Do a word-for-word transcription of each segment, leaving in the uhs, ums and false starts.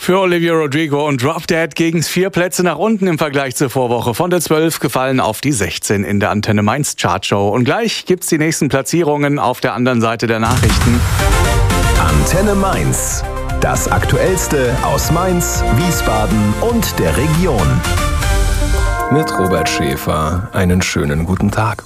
Für Olivia Rodrigo und Drop Dead gegen's vier Plätze nach unten im Vergleich zur Vorwoche. Von der zwölf gefallen auf die sechzehn in der Antenne Mainz Chartshow. Und gleich gibt's die nächsten Platzierungen auf der anderen Seite der Nachrichten. Antenne Mainz. Das Aktuellste aus Mainz, Wiesbaden und der Region. Mit Robert Schäfer einen schönen guten Tag.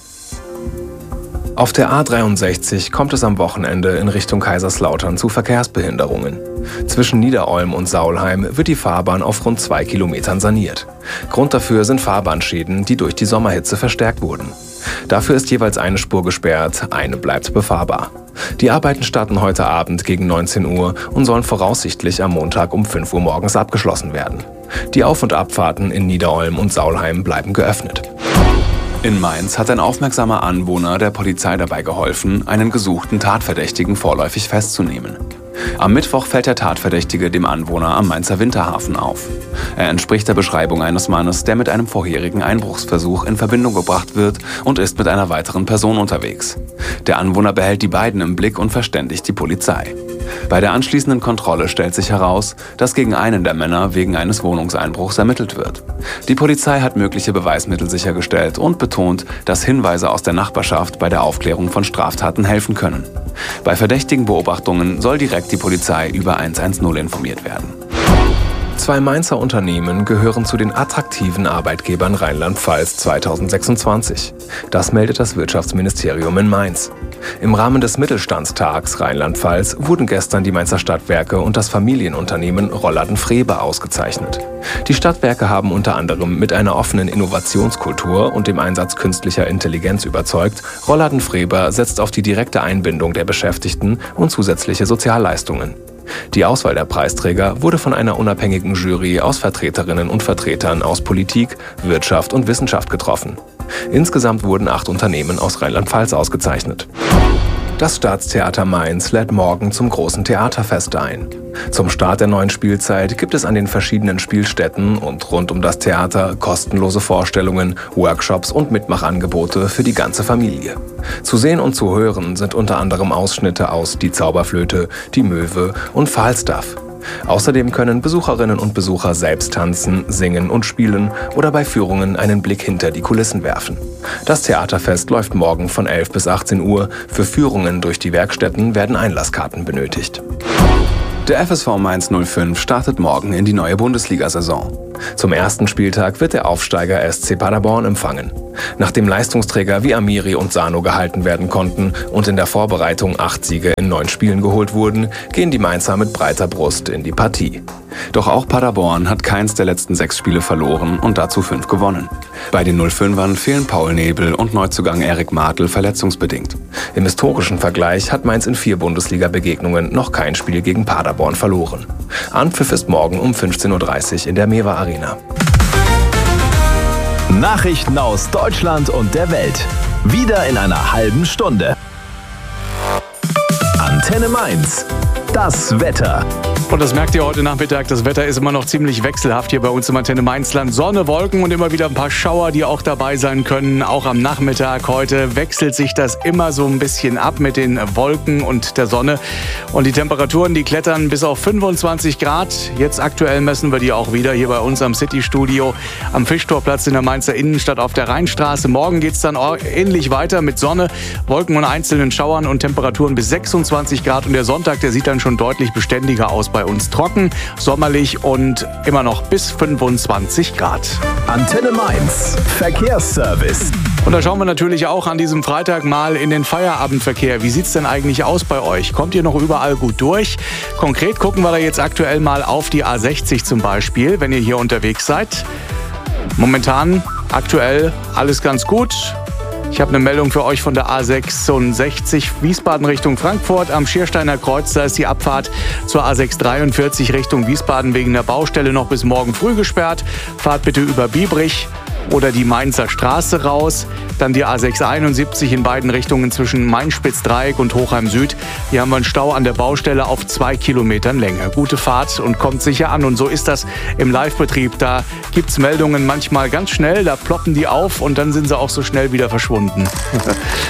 Auf der A dreiundsechzig kommt es am Wochenende in Richtung Kaiserslautern zu Verkehrsbehinderungen. Zwischen Niederolm und Saulheim wird die Fahrbahn auf rund zwei Kilometern saniert. Grund dafür sind Fahrbahnschäden, die durch die Sommerhitze verstärkt wurden. Dafür ist jeweils eine Spur gesperrt, eine bleibt befahrbar. Die Arbeiten starten heute Abend gegen neunzehn Uhr und sollen voraussichtlich am Montag um fünf Uhr morgens abgeschlossen werden. Die Auf- und Abfahrten in Niederolm und Saulheim bleiben geöffnet. In Mainz hat ein aufmerksamer Anwohner der Polizei dabei geholfen, einen gesuchten Tatverdächtigen vorläufig festzunehmen. Am Mittwoch fällt der Tatverdächtige dem Anwohner am Mainzer Winterhafen auf. Er entspricht der Beschreibung eines Mannes, der mit einem vorherigen Einbruchsversuch in Verbindung gebracht wird und ist mit einer weiteren Person unterwegs. Der Anwohner behält die beiden im Blick und verständigt die Polizei. Bei der anschließenden Kontrolle stellt sich heraus, dass gegen einen der Männer wegen eines Wohnungseinbruchs ermittelt wird. Die Polizei hat mögliche Beweismittel sichergestellt und betont, dass Hinweise aus der Nachbarschaft bei der Aufklärung von Straftaten helfen können. Bei verdächtigen Beobachtungen soll direkt die Polizei über hundertzehn informiert werden. Zwei Mainzer Unternehmen gehören zu den attraktiven Arbeitgebern Rheinland-Pfalz zweitausendsechsundzwanzig. Das meldet das Wirtschaftsministerium in Mainz. Im Rahmen des Mittelstandstags Rheinland-Pfalz wurden gestern die Mainzer Stadtwerke und das Familienunternehmen Rollladen Frebe ausgezeichnet. Die Stadtwerke haben unter anderem mit einer offenen Innovationskultur und dem Einsatz künstlicher Intelligenz überzeugt. Rollladen Frebe setzt auf die direkte Einbindung der Beschäftigten und zusätzliche Sozialleistungen. Die Auswahl der Preisträger wurde von einer unabhängigen Jury aus Vertreterinnen und Vertretern aus Politik, Wirtschaft und Wissenschaft getroffen. Insgesamt wurden acht Unternehmen aus Rheinland-Pfalz ausgezeichnet. Das Staatstheater Mainz lädt morgen zum großen Theaterfest ein. Zum Start der neuen Spielzeit gibt es an den verschiedenen Spielstätten und rund um das Theater kostenlose Vorstellungen, Workshops und Mitmachangebote für die ganze Familie. Zu sehen und zu hören sind unter anderem Ausschnitte aus Die Zauberflöte, Die Möwe und Falstaff. Außerdem können Besucherinnen und Besucher selbst tanzen, singen und spielen oder bei Führungen einen Blick hinter die Kulissen werfen. Das Theaterfest läuft morgen von elf bis achtzehn Uhr. Für Führungen durch die Werkstätten werden Einlasskarten benötigt. Der F S V Mainz null fünf startet morgen in die neue Bundesliga-Saison. Zum ersten Spieltag wird der Aufsteiger S C Paderborn empfangen. Nachdem Leistungsträger wie Amiri und Sano gehalten werden konnten und in der Vorbereitung acht Siege in neun Spielen geholt wurden, gehen die Mainzer mit breiter Brust in die Partie. Doch auch Paderborn hat keins der letzten sechs Spiele verloren und dazu fünf gewonnen. Bei den null fünfern fehlen Paul Nebel und Neuzugang Erik Martel verletzungsbedingt. Im historischen Vergleich hat Mainz in vier Bundesliga-Begegnungen noch kein Spiel gegen Paderborn verloren. Anpfiff ist morgen um fünfzehn Uhr dreißig in der Mewa Arena. Nachrichten aus Deutschland und der Welt. Wieder in einer halben Stunde. Antenne Mainz. Das Wetter. Und das merkt ihr heute Nachmittag. Das Wetter ist immer noch ziemlich wechselhaft hier bei uns im Antenne Mainzland. Sonne, Wolken und immer wieder ein paar Schauer, die auch dabei sein können. Auch am Nachmittag heute wechselt sich das immer so ein bisschen ab mit den Wolken und der Sonne. Und die Temperaturen, die klettern bis auf fünfundzwanzig Grad. Jetzt aktuell messen wir die auch wieder hier bei uns am City-Studio am Fischtorplatz in der Mainzer Innenstadt auf der Rheinstraße. Morgen geht es dann ähnlich weiter mit Sonne, Wolken und einzelnen Schauern und Temperaturen bis sechsundzwanzig Grad. Und der Sonntag, der sieht dann schon deutlich beständiger aus bei uns. Trocken, sommerlich und immer noch bis fünfundzwanzig Grad. Antenne Mainz. Verkehrsservice. Und da schauen wir natürlich auch an diesem Freitag mal in den Feierabendverkehr. Wie sieht's denn eigentlich aus bei euch? Kommt ihr noch überall gut durch? Konkret gucken wir da jetzt aktuell mal auf die A sechzig zum Beispiel, wenn ihr hier unterwegs seid. Momentan, aktuell, alles ganz gut. Ich habe eine Meldung für euch von der A sechsundsechzig Wiesbaden Richtung Frankfurt. Am Schiersteiner Kreuz, da ist die Abfahrt zur A sechshundertdreiundvierzig Richtung Wiesbaden wegen der Baustelle noch bis morgen früh gesperrt. Fahrt bitte über Biebrich oder die Mainzer Straße raus. Dann die A sechshunderteinundsiebzig in beiden Richtungen zwischen Mainspitz-Dreieck und Hochheim Süd. Hier haben wir einen Stau an der Baustelle auf zwei Kilometern Länge. Gute Fahrt und kommt sicher an. Und so ist das im Live-Betrieb. Da gibt's Meldungen manchmal ganz schnell, da ploppen die auf und dann sind sie auch so schnell wieder verschwunden.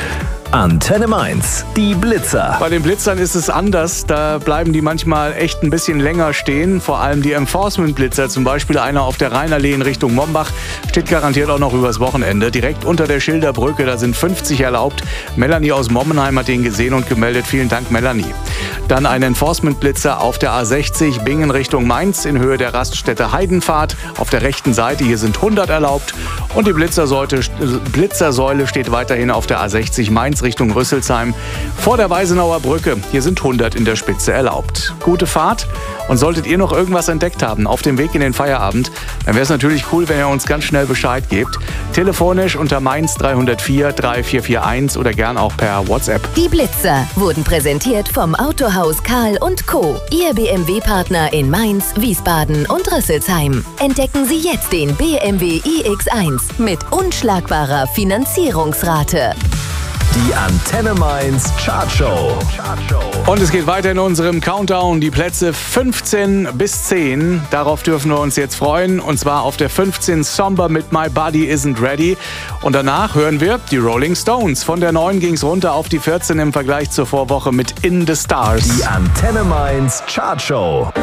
Antenne Mainz, die Blitzer. Bei den Blitzern ist es anders. Da bleiben die manchmal echt ein bisschen länger stehen. Vor allem die Enforcement-Blitzer, zum Beispiel einer auf der Rheinallee in Richtung Mombach, steht garantiert auch noch übers Wochenende. Direkt unter der Schilderbrücke, da sind fünfzig erlaubt. Melanie aus Mommenheim hat den gesehen und gemeldet. Vielen Dank, Melanie. Dann ein Enforcement-Blitzer auf der A sechzig, Bingen Richtung Mainz in Höhe der Raststätte Heidenpfad. Auf der rechten Seite, hier sind hundert erlaubt. Und die Blitzersäule, Blitzersäule steht weiterhin auf der A sechzig Mainz Richtung Rüsselsheim vor der Weisenauer Brücke. Hier sind hundert in der Spitze erlaubt. Gute Fahrt. Und solltet ihr noch irgendwas entdeckt haben auf dem Weg in den Feierabend, dann wäre es natürlich cool, wenn ihr uns ganz schnell Bescheid gebt. Telefonisch unter Mainz drei null vier drei vier vier eins oder gern auch per WhatsApp. Die Blitzer wurden präsentiert vom Autohaus Karl und Co. Ihr B M W-Partner in Mainz, Wiesbaden und Rüsselsheim. Entdecken Sie jetzt den B M W i X eins mit unschlagbarer Finanzierungsrate. Die Antenne Mainz Chartshow. Und es geht weiter in unserem Countdown. Die Plätze fünfzehn bis zehn. Darauf dürfen wir uns jetzt freuen. Und zwar auf der fünfzehn Somber mit My Body Isn't Ready. Und danach hören wir die Rolling Stones. Von der neun ging es runter auf die vierzehn im Vergleich zur Vorwoche mit In the Stars. Die Antenne Mainz Chartshow.